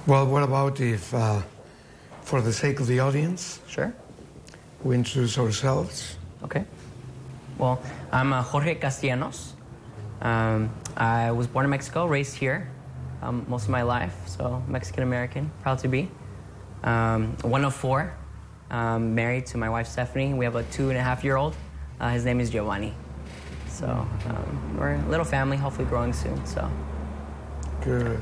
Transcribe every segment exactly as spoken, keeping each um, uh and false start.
Well, what about if, uh, for the sake of the audience, Sure. we introduce ourselves? Okay. Well, I'm uh, Jorge Castellanos. Um, I was born in Mexico, raised here um, most of my life, so Mexican-American, proud to be. Um, one of four, um, married to my wife Stephanie. We have a two and a half year old. Uh, his name is Giovanni. So um, we're a little family, hopefully growing soon. So Good.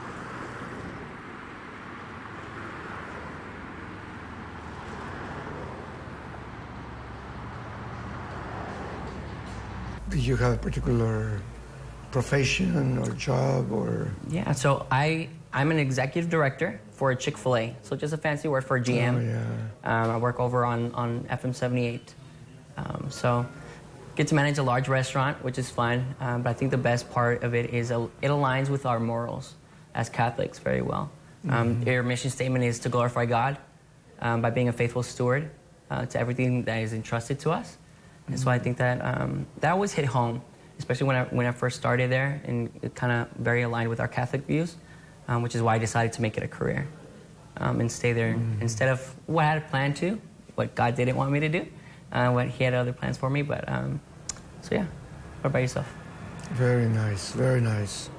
Do you have a particular profession or job or? yeah, so I I'm an executive director for Chick-fil-A. So just a fancy word for G M. Oh, yeah. Um, I work over on, on F M seventy-eight. Um, so get to manage a large restaurant, which is fun. Um, but I think the best part of it is uh, it aligns with our morals as Catholics very well. Um, Mm-hmm. Your mission statement is to glorify God um, by being a faithful steward uh, to everything that is entrusted to us. And so I think that um, that always hit home, especially when I, when I first started there, and it kind of very aligned with our Catholic views, um, which is why I decided to make it a career um, and stay there Mm-hmm. instead of what I had planned to, what God didn't want me to do, uh, what He had other plans for me. But um, so yeah, what about yourself? Very nice, very nice.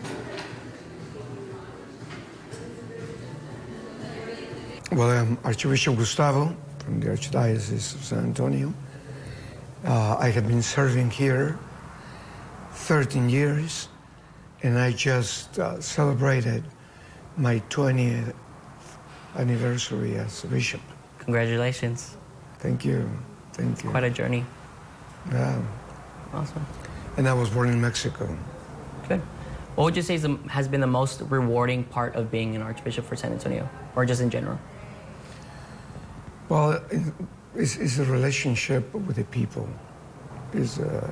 Well, I'm Archbishop Gustavo from the Archdiocese of San Antonio. Uh, I have been serving here thirteen years, and I just uh, celebrated my twentieth anniversary as a bishop. Congratulations. Thank you, thank you. Quite a journey. Yeah. Awesome. And I was born in Mexico. Good. What would you say is the, has been the most rewarding part of being an Archbishop for San Antonio, or just in general? Well, it- it's, it's a relationship with the people. Is uh,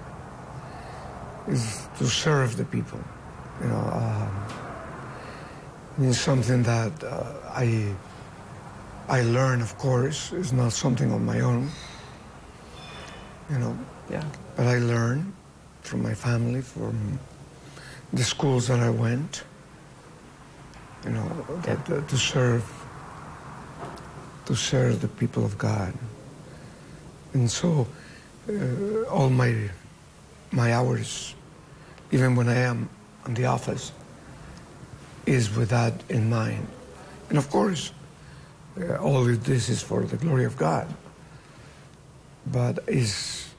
is to serve the people. You know, um, it's something that uh, I I learn. Of course, it's not something on my own. You know, Yeah. but I learned from my family, from the schools that I went. You know, that, that to serve to serve the people of God. And so uh, all my my hours, even when I am in the office, is with that in mind. And of course, uh, all of this is for the glory of God, but is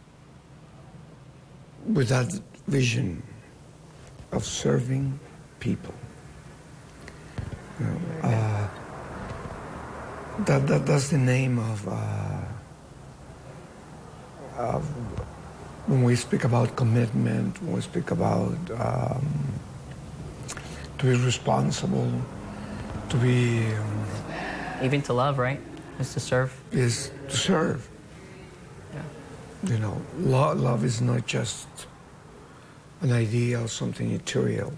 with that vision of serving people. You know, uh, That, that that's the name of, uh, of when we speak about commitment, when we speak about um, to be responsible, to be um, Even to love, right? Is to serve. is to serve. Yeah. You know, lo- love is not just an idea or something ethereal,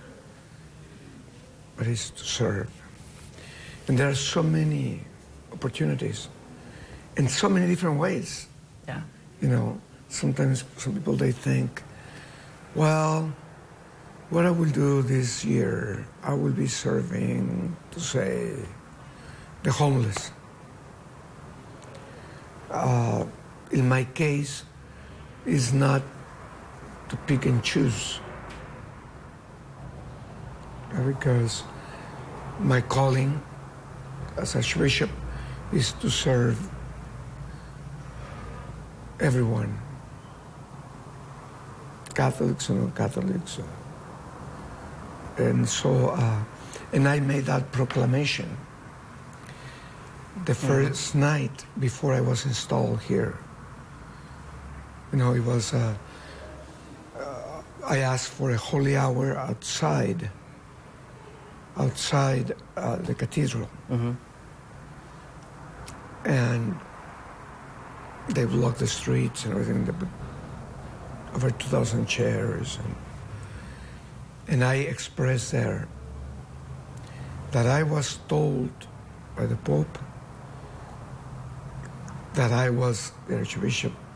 but it's to serve. And there are so many opportunities in so many different ways. Yeah. You know, sometimes some people, they think, well, what I will do this year, I will be serving, to say, the homeless. Uh, in my case, is not to pick and choose, uh, because my calling as Archbishop is to serve everyone, Catholics and non-Catholics. And so, uh, and I made that proclamation the first mm-hmm. night before I was installed here. You know, it was, uh, uh, I asked for a holy hour outside, outside uh, the cathedral. Mm-hmm. And they blocked the streets and everything. They put over two thousand chairs. And, and I expressed there that I was told by the Pope that I was the Archbishop